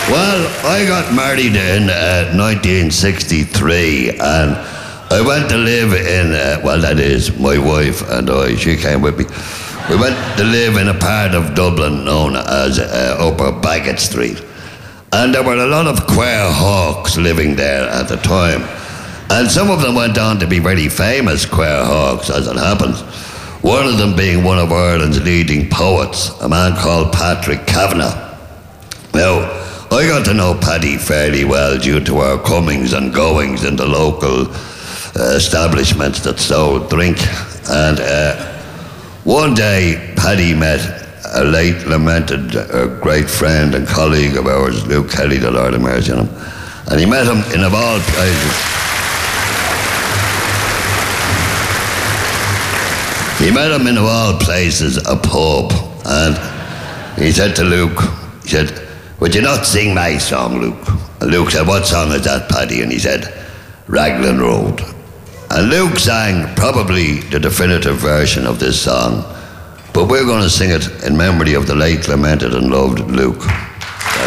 Well, I got married in 1963, and I went to live in, well, that is, my wife and I, she came with me. We went to live in a part of Dublin known as Upper Bagot Street. And there were a lot of queer hawks living there at the time. And some of them went on to be very famous queer hawks, as it happens. One of them being one of Ireland's leading poets, a man called Patrick Kavanagh. Now, I got to know Paddy fairly well due to our comings and goings in the local establishments that sold drink. And one day, Paddy met a late lamented great friend and colleague of ours, Luke Kelly, the Lord have mercy on him. And he met him in, of all places, a pub. And he said to Luke, he said, "Would you not sing my song, Luke?" And Luke said, "What song is that, Paddy?" And he said, "Raglan Road." And Luke sang probably the definitive version of this song, but we're going to sing it in memory of the late lamented and loved Luke.